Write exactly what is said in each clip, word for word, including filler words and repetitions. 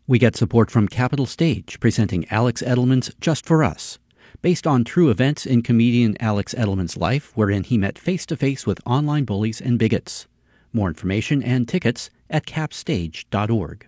We get support from Capital Stage, presenting Alex Edelman's Just for Us, based on true events in comedian Alex Edelman's life, wherein he met face-to-face with online bullies and bigots. More information and tickets at capstage dot org.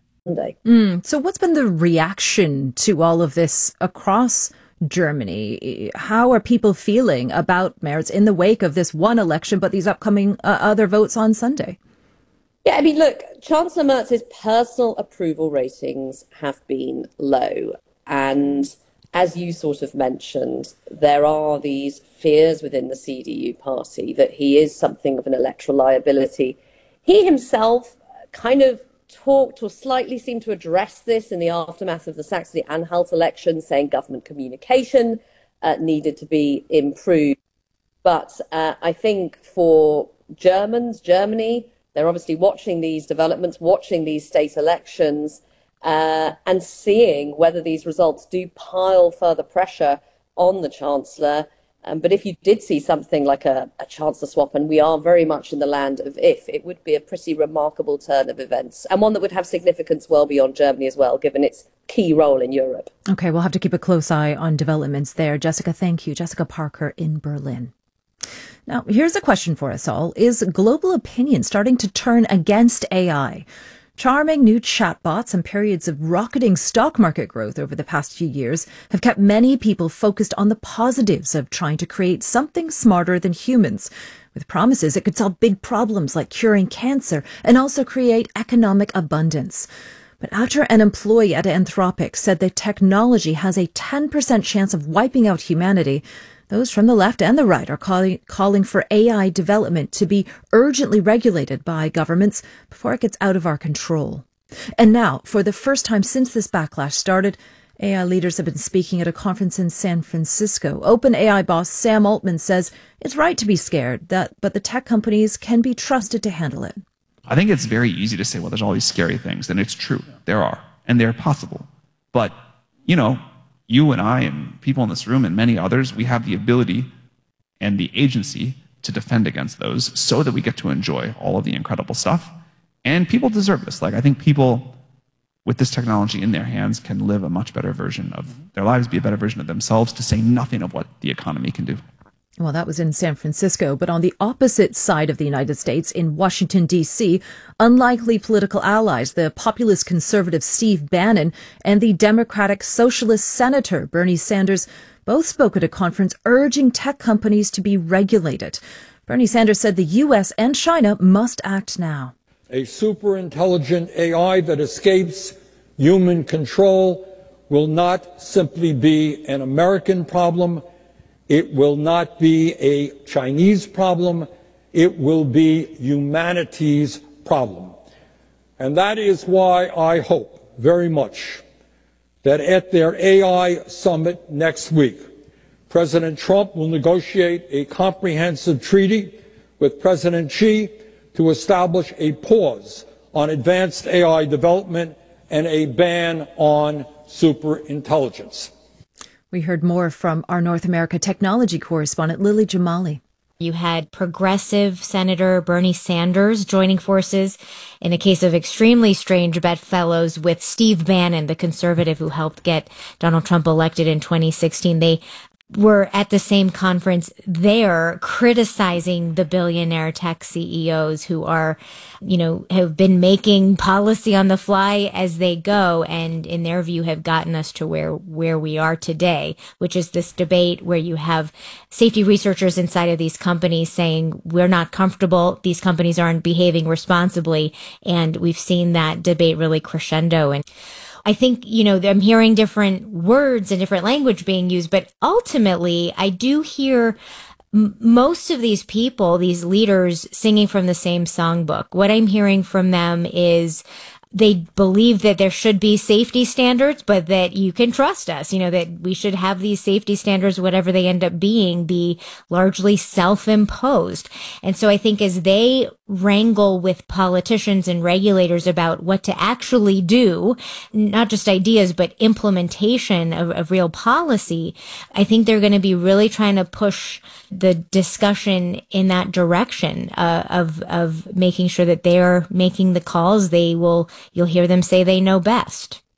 Mm, so what's been the reaction to all of this across Germany? How are people feeling about Merz in the wake of this one election, but these upcoming uh, other votes on Sunday? Yeah, I mean, look, Chancellor Merz's personal approval ratings have been low. And as you sort of mentioned, there are these fears within the C D U party that he is something of an electoral liability. He himself kind of talked or slightly seemed to address this in the aftermath of the Saxony-Anhalt election, saying government communication uh, needed to be improved. But uh, I think for Germans, Germany, they're obviously watching these developments, watching these state elections, uh, and seeing whether these results do pile further pressure on the Chancellor. Um, but if you did see something like a, a Chancellor swap, and we are very much in the land of if, it would be a pretty remarkable turn of events, and one that would have significance well beyond Germany as well, given its key role in Europe. Okay, we'll have to keep a close eye on developments there. Jessica, thank you. Jessica Parker in Berlin. Now, here's a question for us all. Is global opinion starting to turn against A I? Charming new chatbots and periods of rocketing stock market growth over the past few years have kept many people focused on the positives of trying to create something smarter than humans, with promises it could solve big problems like curing cancer and also create economic abundance. But after an employee at Anthropic said that technology has a ten percent chance of wiping out humanity, those from the left and the right are calling, calling for A I development to be urgently regulated by governments before it gets out of our control. And now, for the first time since this backlash started, A I leaders have been speaking at a conference in San Francisco. OpenAI boss Sam Altman says it's right to be scared, that, but the tech companies can be trusted to handle it. I think it's very easy to say, well, there's all these scary things, and it's true. There are, and they're possible. But, you know, you and I and people in this room and many others, we have the ability and the agency to defend against those so that we get to enjoy all of the incredible stuff. And people deserve this. Like, I think people with this technology in their hands can live a much better version of their lives, be a better version of themselves, to say nothing of what the economy can do. Well, that was in San Francisco, but on the opposite side of the United States, in Washington, D C, unlikely political allies, the populist conservative Steve Bannon and the Democratic Socialist Senator Bernie Sanders, both spoke at a conference urging tech companies to be regulated. Bernie Sanders said the U S and China must act now. A super-intelligent A I that escapes human control will not simply be an American problem. It will not be a Chinese problem. It will be humanity's problem. And that is why I hope very much that at their A I summit next week, President Trump will negotiate a comprehensive treaty with President Xi to establish a pause on advanced A I development and a ban on superintelligence. We heard more from our North America technology correspondent, Lily Jamali. You had progressive Senator Bernie Sanders joining forces in a case of extremely strange bedfellows with Steve Bannon, the conservative who helped get Donald Trump elected in twenty sixteen. They were at the same conference there criticizing the billionaire tech C E Os who are, you know, have been making policy on the fly as they go, and in their view have gotten us to where, where we are today, which is this debate where you have safety researchers inside of these companies saying, we're not comfortable, these companies aren't behaving responsibly, and we've seen that debate really crescendo. And I think, you know, I'm hearing different words and different language being used, but ultimately I do hear m- most of these people, these leaders, singing from the same songbook. What I'm hearing from them is they believe that there should be safety standards, but that you can trust us, you know, that we should have these safety standards, whatever they end up being, be largely self-imposed. And so I think as they wrangle with politicians and regulators about what to actually do, not just ideas, but implementation of, of real policy, I think they're going to be really trying to push the discussion in that direction uh, of of making sure that they're making the calls. They will, you'll hear them say they know best.